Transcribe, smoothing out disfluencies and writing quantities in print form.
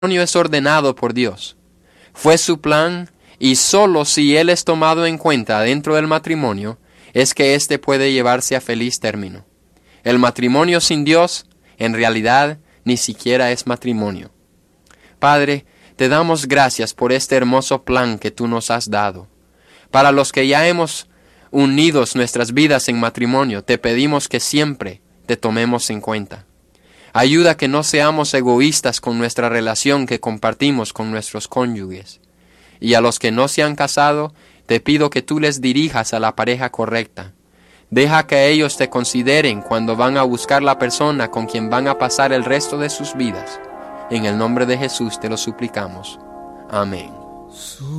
matrimonio es ordenado por Dios. Fue su plan, y solo si Él es tomado en cuenta dentro del matrimonio, es que éste puede llevarse a feliz término. El matrimonio sin Dios, en realidad, ni siquiera es matrimonio. Padre, te damos gracias por este hermoso plan que tú nos has dado. Para los que ya hemos unidos nuestras vidas en matrimonio, te pedimos que siempre te tomemos en cuenta. Ayuda que no seamos egoístas con nuestra relación que compartimos con nuestros cónyuges. Y a los que no se han casado, te pido que tú les dirijas a la pareja correcta. Deja que ellos te consideren cuando van a buscar la persona con quien van a pasar el resto de sus vidas. En el nombre de Jesús te lo suplicamos. Amén.